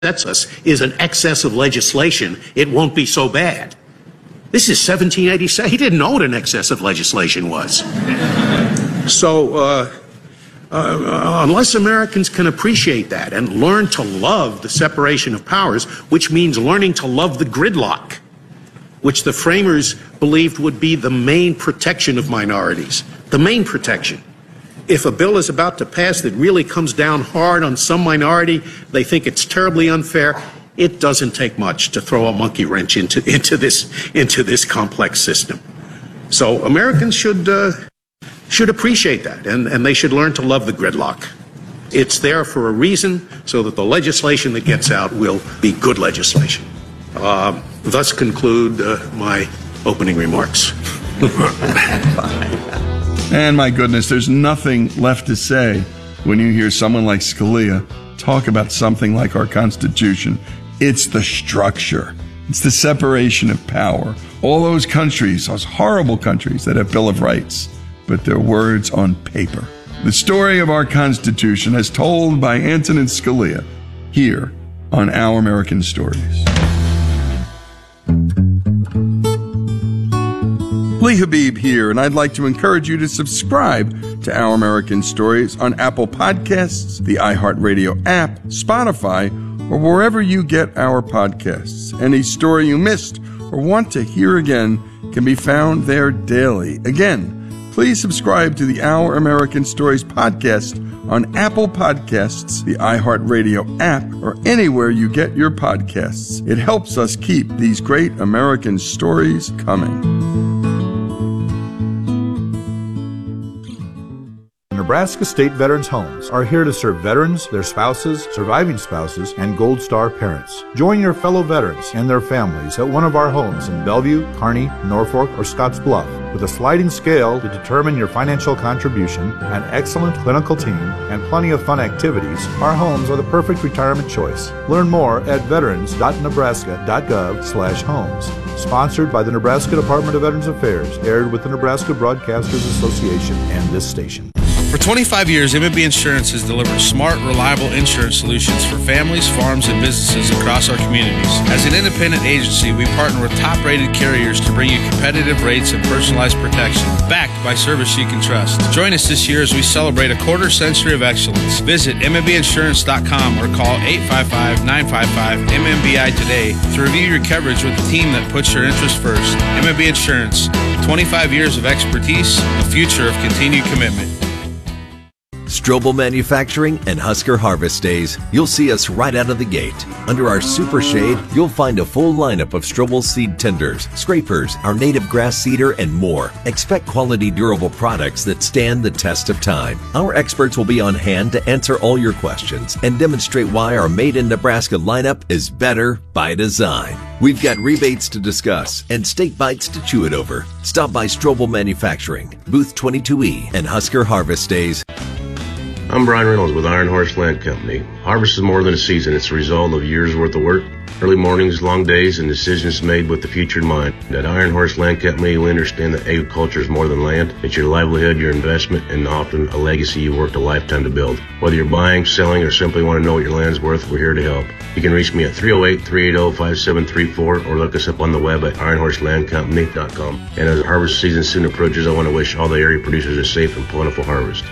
us is an excess of legislation, it won't be so bad. This is 1787. He didn't know what an excess of legislation was. So, unless Americans can appreciate that and learn to love the separation of powers, which means learning to love the gridlock, which the framers believed would be the main protection of minorities, the main protection. If a bill is about to pass that really comes down hard on some minority, they think it's terribly unfair. It doesn't take much to throw a monkey wrench into this complex system. So Americans should appreciate that, and they should learn to love the gridlock. It's there for a reason, so that the legislation that gets out will be good legislation. Thus conclude my opening remarks. And my goodness, there's nothing left to say when you hear someone like Scalia talk about something like our Constitution. It's the structure. It's the separation of power. All those countries, those horrible countries that have Bill of Rights, but they're words on paper. The story of our Constitution as told by Antonin Scalia here on Our American Stories. Lee Habib here, and I'd like to encourage you to subscribe to Our American Stories on Apple Podcasts, the iHeartRadio app, Spotify, or wherever you get our podcasts. Any story you missed or want to hear again can be found there daily. Again, please subscribe to the Our American Stories podcast on Apple Podcasts, the iHeartRadio app, or anywhere you get your podcasts. It helps us keep these great American stories coming. Nebraska State Veterans Homes are here to serve veterans, their spouses, surviving spouses, and Gold Star parents. Join your fellow veterans and their families at one of our homes in Bellevue, Kearney, Norfolk, or Scottsbluff. With a sliding scale to determine your financial contribution, an excellent clinical team, and plenty of fun activities, our homes are the perfect retirement choice. Learn more at veterans.nebraska.gov/homes. Sponsored by the Nebraska Department of Veterans Affairs, aired with the Nebraska Broadcasters Association and this station. For 25 years, M&B Insurance has delivered smart, reliable insurance solutions for families, farms, and businesses across our communities. As an independent agency, we partner with top-rated carriers to bring you competitive rates and personalized protection, backed by service you can trust. Join us this year as we celebrate a quarter-century of excellence. Visit MNBinsurance.com or call 855-955-MNBI today to review your coverage with the team that puts your interests first. M&B Insurance, 25 years of expertise, a future of continued commitment. Strobel Manufacturing and Husker Harvest Days. You'll see us right out of the gate. Under our super shade, you'll find a full lineup of Strobel seed tenders, scrapers, our native grass seeder, and more. Expect quality, durable products that stand the test of time. Our experts will be on hand to answer all your questions and demonstrate why our Made in Nebraska lineup is better by design. We've got rebates to discuss and steak bites to chew it over. Stop by Strobel Manufacturing, Booth 22E, and Husker Harvest Days. I'm Brian Reynolds with Iron Horse Land Company. Harvest is more than a season. It's a result of years' worth of work, early mornings, long days, and decisions made with the future in mind. At Iron Horse Land Company, we understand that agriculture is more than land. It's your livelihood, your investment, and often a legacy you worked a lifetime to build. Whether you're buying, selling, or simply want to know what your land's worth, we're here to help. You can reach me at 308-380-5734 or look us up on the web at ironhorselandcompany.com. And as the harvest season soon approaches, I want to wish all the area producers a safe and plentiful harvest.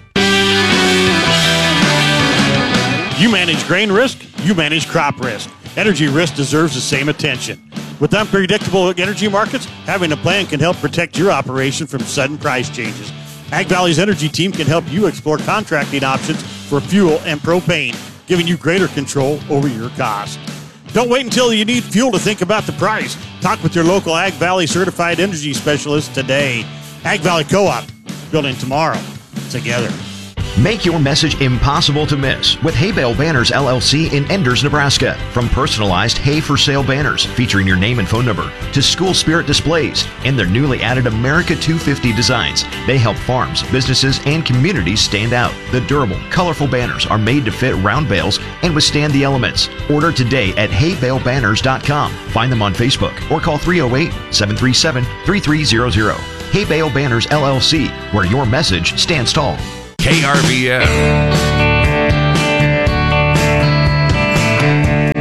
You manage grain risk, you manage crop risk. Energy risk deserves the same attention. With unpredictable energy markets, having a plan can help protect your operation from sudden price changes. Ag Valley's energy team can help you explore contracting options for fuel and propane, giving you greater control over your cost. Don't wait until you need fuel to think about the price. Talk with your local Ag Valley certified energy specialist today. Ag Valley Co-op, building tomorrow together. Make your message impossible to miss with Hay Bale Banners LLC in Enders, Nebraska. From personalized hay for sale banners featuring your name and phone number to school spirit displays and their newly added America 250 designs, they help farms, businesses, and communities stand out. The durable, colorful banners are made to fit round bales and withstand the elements. Order today at haybalebanners.com. Find them on Facebook or call 308-737-3300. Hay Bale Banners LLC, where your message stands tall. KRVN.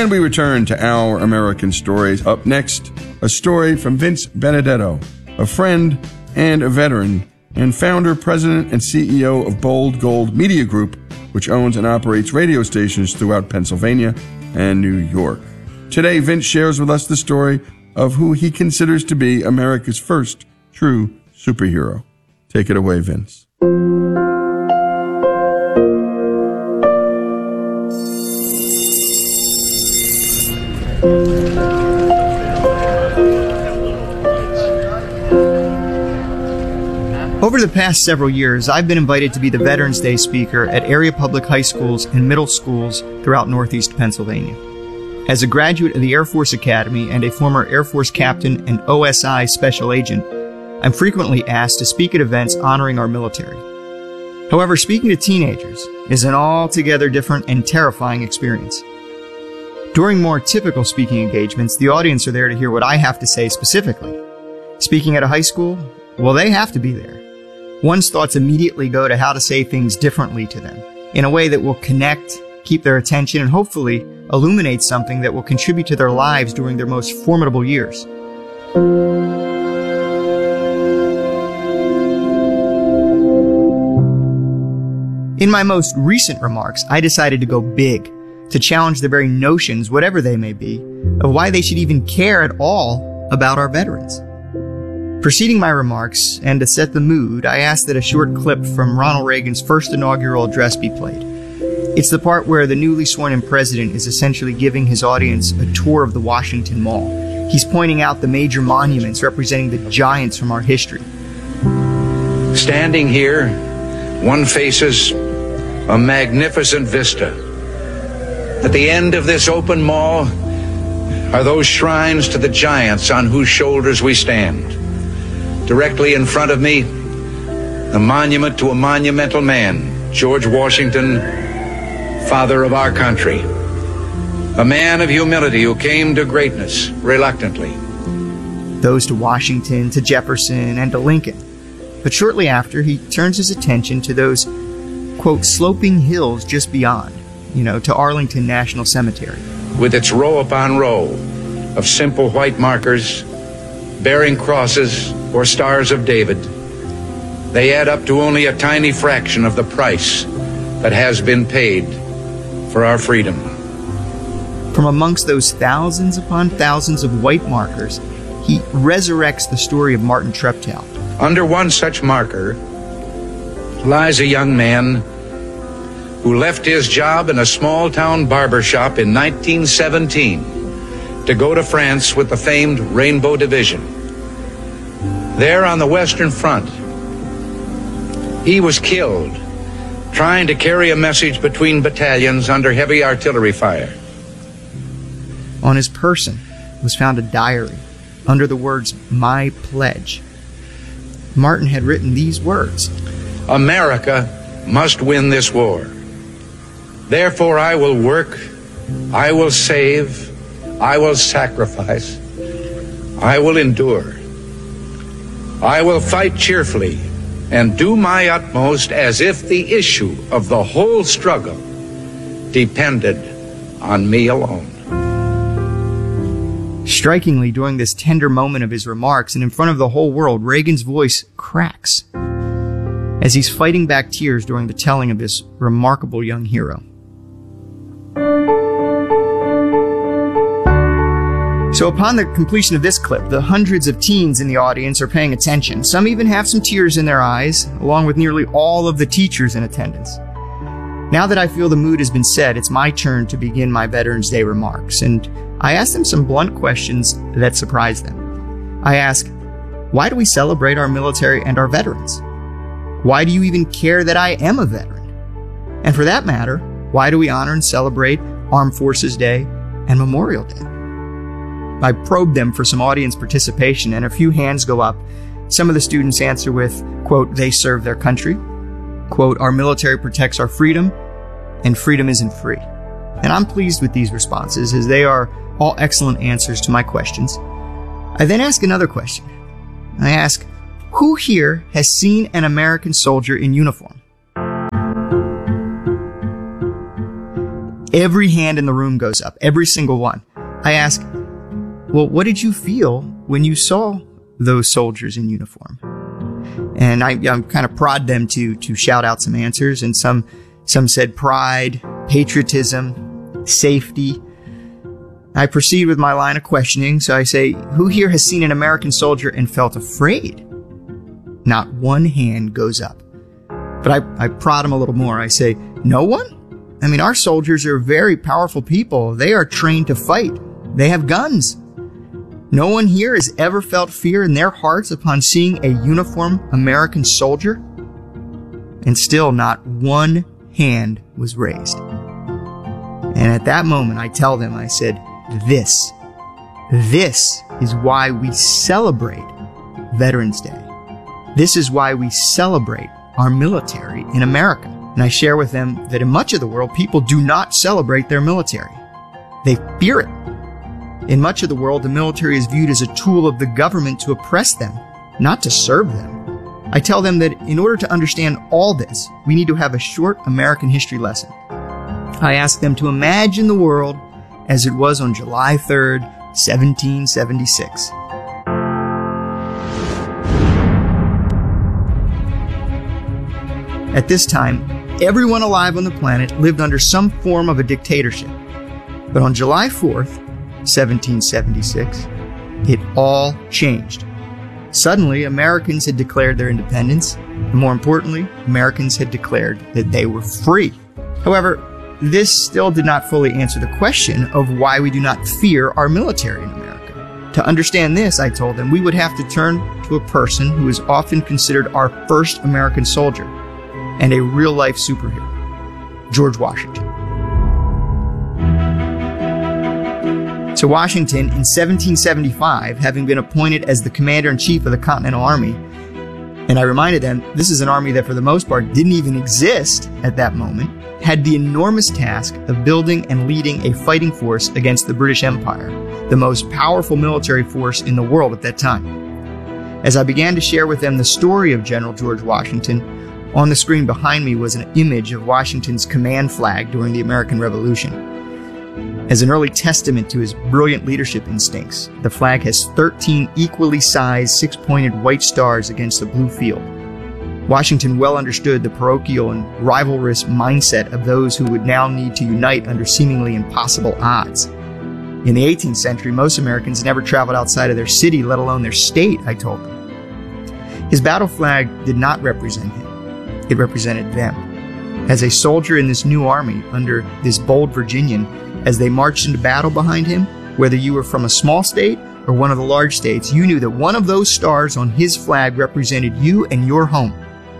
And we return to Our American Stories. Up next, a story from Vince Benedetto, a friend and a veteran, and founder, president, and CEO of Bold Gold Media Group, which owns and operates radio stations throughout Pennsylvania and New York. Today, Vince shares with us the story of who he considers to be America's first true superhero. Take it away, Vince. Over the past several years, I've been invited to be the Veterans Day speaker at area public high schools and middle schools throughout Northeast Pennsylvania. As a graduate of the Air Force Academy and a former Air Force captain and OSI special agent, I'm frequently asked to speak at events honoring our military. However, speaking to teenagers is an altogether different and terrifying experience. During more typical speaking engagements, the audience are there to hear what I have to say specifically. Speaking at a high school, well, they have to be there. One's thoughts immediately go to how to say things differently to them, in a way that will connect, keep their attention, and hopefully illuminate something that will contribute to their lives during their most formidable years. In my most recent remarks, I decided to go big, to challenge the very notions, whatever they may be, of why they should even care at all about our veterans. Preceding my remarks, and to set the mood, I asked that a short clip from Ronald Reagan's first inaugural address be played. It's the part where the newly sworn-in president is essentially giving his audience a tour of the Washington Mall. He's pointing out the major monuments representing the giants from our history. Standing here, one faces a magnificent vista. At the end of this open mall are those shrines to the giants on whose shoulders we stand. Directly in front of me, a monument to a monumental man, George Washington, father of our country. A man of humility who came to greatness reluctantly. Those to Washington, to Jefferson, and to Lincoln. But shortly after, he turns his attention to those, quote, sloping hills just beyond, to Arlington National Cemetery. With its row upon row of simple white markers bearing crosses or stars of David, they add up to only a tiny fraction of the price that has been paid for our freedom. From amongst those thousands upon thousands of white markers, he resurrects the story of Martin Treptow. Under one such marker lies a young man who left his job in a small-town barber shop in 1917 to go to France with the famed Rainbow Division. There on the Western Front, he was killed trying to carry a message between battalions under heavy artillery fire. On his person was found a diary under the words, "My Pledge." Martin had written these words: America must win this war. Therefore I will work, I will save, I will sacrifice, I will endure. I will fight cheerfully and do my utmost as if the issue of the whole struggle depended on me alone. Strikingly, during this tender moment of his remarks and in front of the whole world, Reagan's voice cracks as he's fighting back tears during the telling of this remarkable young hero. So upon the completion of this clip, the hundreds of teens in the audience are paying attention. Some even have some tears in their eyes, along with nearly all of the teachers in attendance. Now that I feel the mood has been set, it's my turn to begin my Veterans Day remarks, and I ask them some blunt questions that surprise them. I ask, why do we celebrate our military and our veterans? Why do you even care that I am a veteran? And for that matter, why do we honor and celebrate Armed Forces Day and Memorial Day? I probe them for some audience participation, and a few hands go up. Some of the students answer with, quote, they serve their country, quote, our military protects our freedom, and freedom isn't free. And I'm pleased with these responses, as they are all excellent answers to my questions. I then ask another question. I ask, who here has seen an American soldier in uniform? Every hand in the room goes up, every single one. I ask, well, what did you feel when you saw those soldiers in uniform? And I kind of prod them to shout out some answers, and some said pride, patriotism, safety. I proceed with my line of questioning, so I say, who here has seen an American soldier and felt afraid? Not one hand goes up. But I prod them a little more. I say, no one? I mean, our soldiers are very powerful people. They are trained to fight. They have guns. No one here has ever felt fear in their hearts upon seeing a uniformed American soldier? And still not one hand was raised. And at that moment, I tell them, I said, this is why we celebrate Veterans Day. This is why we celebrate our military in America. And I share with them that in much of the world, people do not celebrate their military. They fear it. In much of the world, the military is viewed as a tool of the government to oppress them, not to serve them. I tell them that in order to understand all this, we need to have a short American history lesson. I ask them to imagine the world as it was on July 3rd, 1776. At this time, everyone alive on the planet lived under some form of a dictatorship. But on July 4th, 1776, it all changed. Suddenly, Americans had declared their independence, and more importantly, Americans had declared that they were free. However, this still did not fully answer the question of why we do not fear our military in America. To understand this, I told them, we would have to turn to a person who is often considered our first American soldier and a real-life superhero, George Washington. So Washington, in 1775, having been appointed as the commander-in-chief of the Continental Army, and I reminded them this is an army that for the most part didn't even exist at that moment, had the enormous task of building and leading a fighting force against the British Empire, the most powerful military force in the world at that time. As I began to share with them the story of General George Washington, on the screen behind me was an image of Washington's command flag during the American Revolution. As an early testament to his brilliant leadership instincts, the flag has 13 equally sized six-pointed white stars against a blue field. Washington well understood the parochial and rivalrous mindset of those who would now need to unite under seemingly impossible odds. In the 18th century, most Americans never traveled outside of their city, let alone their state, I told them. His battle flag did not represent him. It represented them. As a soldier in this new army, under this bold Virginian, as they marched into battle behind him, whether you were from a small state or one of the large states, you knew that one of those stars on his flag represented you and your home.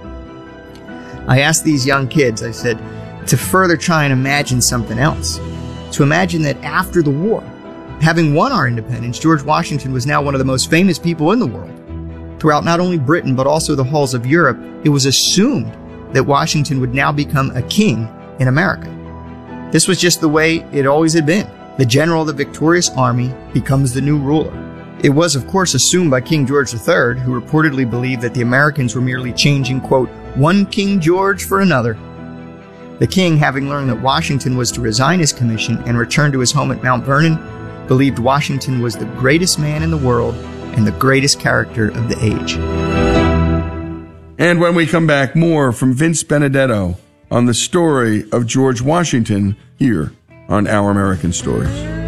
I asked these young kids, I said, to further try and imagine something else. To imagine that after the war, having won our independence, George Washington was now one of the most famous people in the world. Throughout not only Britain, but also the halls of Europe, it was assumed that Washington would now become a king in America. This was just the way it always had been. The general of the victorious army becomes the new ruler. It was, of course, assumed by King George III, who reportedly believed that the Americans were merely changing, quote, one King George for another. The king, having learned that Washington was to resign his commission and return to his home at Mount Vernon, believed Washington was the greatest man in the world and the greatest character of the age. And when we come back, more from Vince Benedetto on the story of George Washington here on Our American Stories.